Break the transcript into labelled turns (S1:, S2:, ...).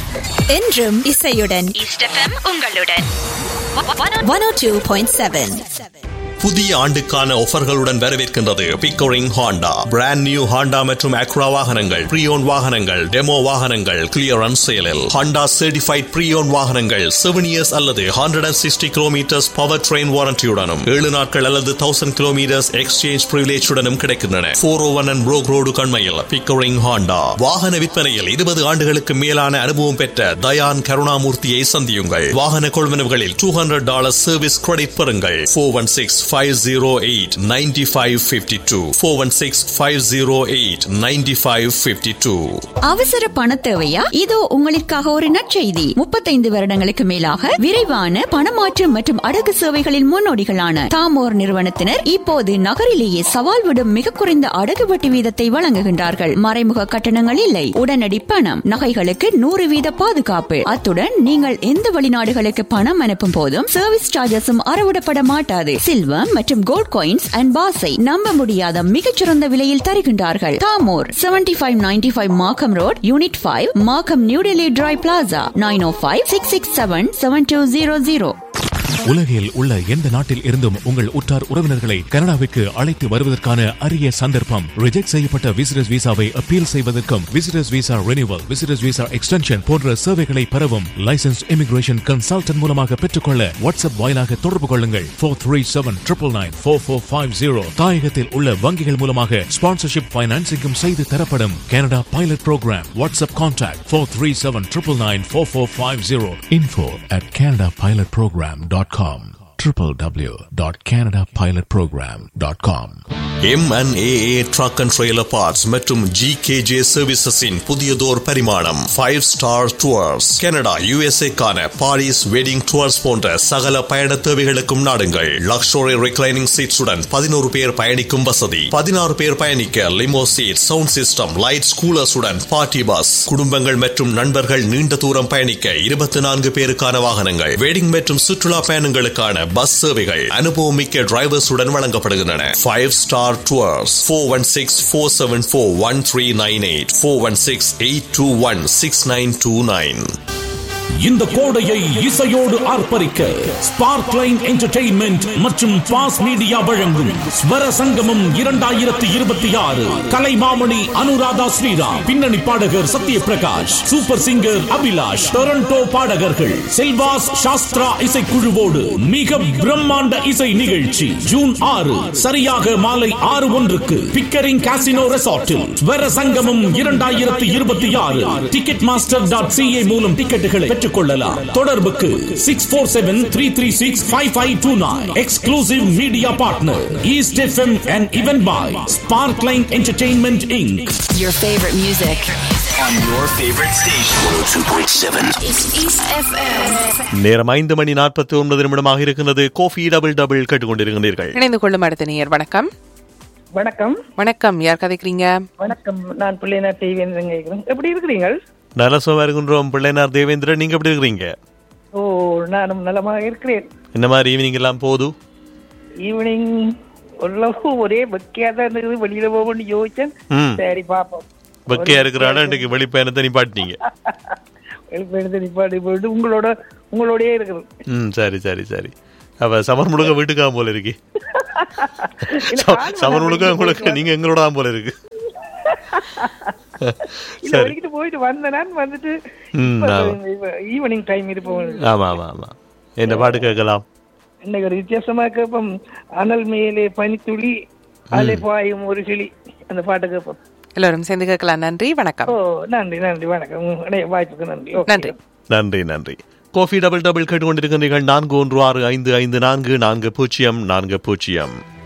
S1: என்றும் இசையுடன்
S2: east FM உங்களுடன்
S1: 102.7.
S3: புதிய ஆண்டுக்கான ஆஃபர்களுடன் வரவேற்கின்றது Pickering Honda. Brand new Honda மற்றும் அக்ரா வாகனங்கள், ப்ரீயோன் வாகனங்கள், டெமோ வாகனங்கள் கிளியரன்ஸ் சேலில். ஹாண்டா சர்டிஃபைட் ப்ரீயோன் வாகனங்கள் 7 years அல்லது 160 கிலோமீட்டர்ஸ் பவர் ட்ரெயின் வாரண்டியுடனும் 7 நாட்கள் அல்லது 1000 கிலோமீட்டர்ஸ் எக்ஸ்சேஞ்ச் பிரிவிலேஜுடனும் கிடைக்கின்றன. 401 and Brook Road கண்மையில் Pickering Honda. வாகன விற்பனையில் 20 ஆண்டுகளுக்கு மேலான அனுபவம் பெற்ற தயான் கருணாமூர்த்தியை சந்தியுங்கள். வாகன கொள்வனவுகளில் $200 சர்வீஸ் கிரெடிட் பெறுங்கள். 416-508-9552 416-508-9552.
S4: அவசர பண தேவையா? இதோ உங்களுக்காக ஒரு நற்செய்தி. 35 வருடங்களுக்கு மேலாக விரைவான பணமாற்று மற்றும் அடகு சேவைகளின் முன்னோடிகளான தாமோர் நிறுவனத்தினர் இப்போது நகரிலேயே சவால் விடும் மிக குறைந்த அடகு வட்டி வீதத்தை வழங்குகின்றார்கள். மறைமுக கட்டணங்கள் இல்லை, உடனடி பணம், நகைகளுக்கு 100% பாதுகாப்பு. அத்துடன் நீங்கள் எந்த வெளிநாடுகளுக்கு பணம் அனுப்பும் போதும் சர்வீஸ் சார்ஜஸும் அறவிடப்பட மாட்டாது. சில்வர் மற்றும் கோல்ட் காயின்ஸ் அண்ட் பாஸை நம்ப முடியாத மிகச்சிறந்த விலையில் தருகின்றார்கள். தாமோர் 7595 மார்க்கம் ரோட், யூனிட் 5, மார்க்கம் நியூ டெல்லி டிரை பிளாசா, 9056677200.
S5: உலகில் உள்ள எந்த நாட்டில் இருந்தும் உங்கள் உற்றார் உறவினர்களை கனடாவிற்கு அழைத்து வருவதற்கான அரிய சந்தர்ப்பம். ரிஜெக்ட் செய்யப்பட்ட விசிட்டர்ஸ் விசாவை அப்பீல் செய்வதற்கும், visitors visa renewal, visitors visa extension போன்ற சேவைகளை பெறவும் லைசன்ஸ் இமிகிரேஷன் கன்சல்டன்ட் மூலமாக பெற்றுக்கொள்ள வாட்ஸ்அப் வாயிலாக தொடர்பு கொள்ளுங்கள். 437-999-4450. தாயகத்தில் உள்ள வங்கிகள் மூலமாக ஸ்பான்சர்ஷிப் பைனான்சிங்கும் செய்து தரப்படும். Canada pilot program. WhatsApp contact 437-999-4450. info@canadapilotprogram.com. www.canadapilotprogram.com.
S3: M&AA Truck and Trailer Parts மற்றும் GKJ Services-இன் புதியதோர் பரிமாணம் 5-star Tours. Canada USA-க்கான Paris wedding tours போன்ற சகல பயண தேவைகளுக்கும் நாடுங்கள். லக்ஸுரி ரிக்ளைனிங் சீட்ஸுடன் 11 பேர் பயணிக்கும் வசதி, 16 பேர் பயணிக்க லிமோ seat, sound system, light கூலர்ஸுடன் party bus. குடும்பங்கள் மற்றும் நண்பர்கள் நீண்ட தூரம் பயணிக்க 24 பேருக்கான வாகனங்கள். வெட்டிங் மற்றும் சுற்றுலா பயணங்களுக்கான பஸ் சேவைகள் அனுபவமிக்க டிரைவர்ஸுடன் வழங்கப்படுகின்றன. 5-star Tours. 416-474-1398 416-821-6929.
S6: இந்த கோடையை இசையோடு ஆர்ப்பரிக்க ஸ்பார்க்லைன் என்டர்டெயின்மெண்ட் மற்றும் பாஸ் மீடியா வழங்கும் ஸ்வர சங்கமம் 2026. கலைமாமணி அனுராதா ஸ்ரீராம், பின்னணி பாடகர் Sathyaprakash, super singer Abhilash, Toronto பாடகர்கள் செல்வாஸ் சாஸ்திரா இசைக்குழுவோடு மிக பிரம்மாண்ட இசை நிகழ்ச்சி ஜூன் 6 சரியாக மாலை 6:01 பிக்கரிங் காசினோ ரெசார்ட்டில் ஸ்வர சங்கமம் 2026. ticketmaster.ca மூலம் டிக்கெட்டுகளை பெற்றுக் கொள்ளலாம். தொடர்புக்கு 647-336-5529. Exclusive media partner east FM and event by Sparkline Entertainment Inc.
S2: Your favorite music
S7: on your favorite station 102.7
S2: is East FM.
S3: நேரம் 5:49 இருக்கின்றது. கோஃபி டபுள் டபுள் கேட்டுக்கொண்டிருக்கிறீர்கள்.
S8: இணைந்து கொள்ளும் அடுத்த நேயர். வணக்கம்.
S9: வணக்கம்.
S8: வணக்கம், யார் கதைக்கிறீங்க?
S9: வணக்கம், நான் பிள்ளைனார் தேவேந்திரன் கேட்கிறேன். எப்படி இருக்கிறீங்க?
S3: நல்ல சுகமா இருக்கின்றோம் பிள்ளைனார் தேவேந்திரன். நீங்க எப்படி இருக்கிறீங்க?
S9: ஓ, நானும் நலமாக இருக்கிறேன்.
S3: என்ன மாதிரி ஈவினிங் எல்லாம் போகுது?
S9: ஈவினிங் ஓரளவு ஒரே வெக்கையா தான் இருக்குது. வெளியில போகணும்னு யோசிச்சேன். சரி பாப்போம்.
S3: வெக்கையா இருக்கிறாடா இன்னைக்கு வெளிப்பயணத்தை நிப்பாட்டினீங்க?
S9: வெளிப்பயணத்தை நிப்பாட்டி போயிட்டு உங்களோடயே இருக்குது.
S3: சரி சரி சரி. அப்ப சமர் முழுக்க வீட்டுக்காக போல இருக்கு. சமர் முழுக்க உங்களுக்கு நீங்க எங்களோட போல இருக்கு.
S9: போயிட்டு வந்தேன், வந்துட்டு ஈவினிங் டைம் இருப்போம்.
S3: ஆமா ஆமா ஆமா. என்ன பாட்டு கேட்கலாம்?
S9: இன்னைக்கு ஒரு வித்தியாசமா கேட்போம். அனல் மேலே பனித்துளி அலை பாயும் ஒரு கிளி, அந்த பாட்டு கேட்போம்.
S8: எல்லாரும் சேர்ந்து கேட்கலாம். நன்றி, வணக்கம்.
S9: ஓ, நன்றி நன்றி, வணக்கம். வாய்ப்புக்கு நன்றி.
S8: நன்றி
S3: நன்றி நன்றி. கோஃபி டபுள் டபுள் கேட்டுக்கொண்டிருக்கிறீர்கள். 4165544040.